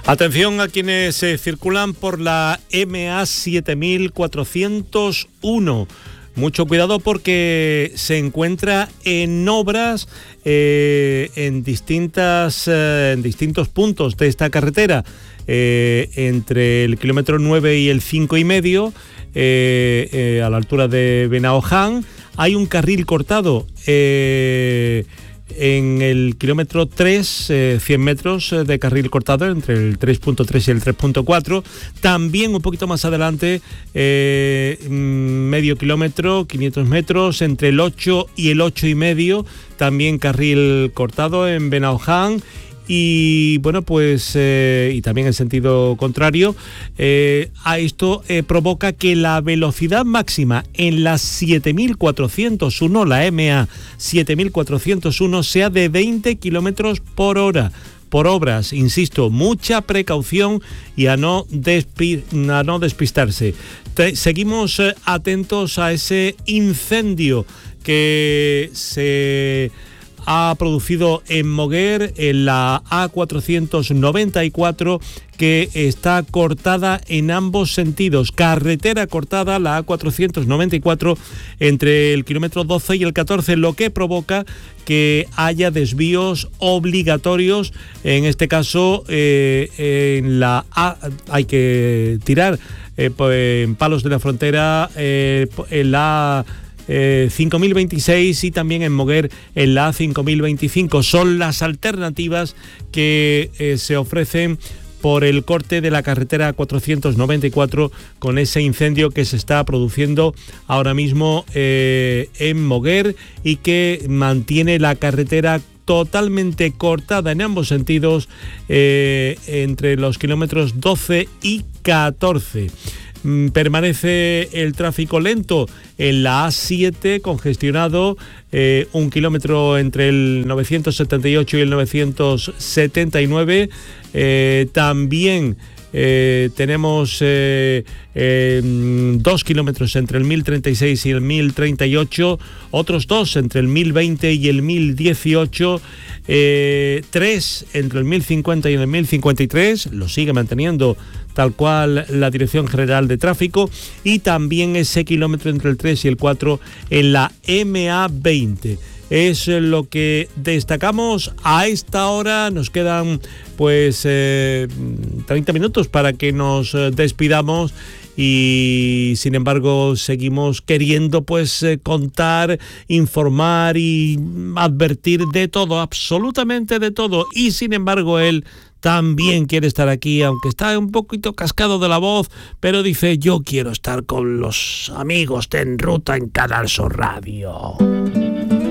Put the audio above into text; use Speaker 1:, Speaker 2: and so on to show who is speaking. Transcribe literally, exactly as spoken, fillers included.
Speaker 1: Atención a quienes eh, circulan por la eme a siete mil cuatrocientos uno. Mucho cuidado porque se encuentra en obras eh, en, distintas, eh, en distintos puntos de esta carretera, eh, entre el kilómetro nueve y el cinco y medio, eh, eh, a la altura de Benaoján. Hay un carril cortado eh, en el kilómetro tres, eh, cien metros de carril cortado entre el tres punto tres y el tres punto cuatro. También un poquito más adelante, eh, medio kilómetro, quinientos metros, entre el ocho y el ocho y medio, también carril cortado en Benaoján. Y bueno, pues eh, y también en sentido contrario, eh, a esto eh, provoca que la velocidad máxima en la siete mil cuatrocientos uno, la eme a siete mil cuatrocientos uno, sea de veinte kilómetros por hora. Por obras, insisto, mucha precaución y a no, despi- a no despistarse. Te- seguimos eh, atentos a ese incendio que se ha producido en Moguer, en la A cuatrocientos noventa y cuatro, que está cortada en ambos sentidos. Carretera cortada, la A cuatrocientos noventa y cuatro, entre el kilómetro doce y el catorce, lo que provoca que haya desvíos obligatorios. En este caso, eh, en la A hay que tirar eh, en Palos de la Frontera, eh, en la Eh, cinco mil veintiséis y también en Moguer en la cinco mil veinticinco. Son las alternativas que eh, se ofrecen por el corte de la carretera cuatrocientos noventa y cuatro con ese incendio que se está produciendo ahora mismo eh, en Moguer y que mantiene la carretera totalmente cortada en ambos sentidos eh, entre los kilómetros doce y catorce. Permanece el tráfico lento en la A siete, congestionado, eh, un kilómetro entre el novecientos setenta y ocho y el novecientos setenta y nueve. Eh, también eh, tenemos eh, eh, dos kilómetros entre el mil treinta y seis y el mil treinta y ocho, otros dos entre el mil veinte y el mil dieciocho, eh, tres entre el mil cincuenta y el mil cincuenta y tres, lo sigue manteniendo tal cual la Dirección General de Tráfico, y también ese kilómetro entre el tres y el cuatro en la eme a veinte. Es lo que destacamos a esta hora. Nos quedan pues eh, treinta minutos para que nos despidamos y sin embargo seguimos queriendo pues eh, contar, informar y advertir de todo, absolutamente de todo, y sin embargo él también quiere estar aquí, aunque está un poquito cascado de la voz, pero dice: yo quiero estar con los amigos de En Ruta en Canal Sur Radio.